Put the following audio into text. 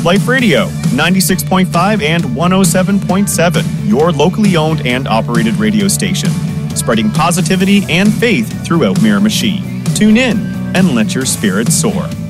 Life Radio, 96.5 and 107.7, your locally owned and operated radio station, spreading positivity and faith throughout Miramichi. Tune in and let your spirits soar.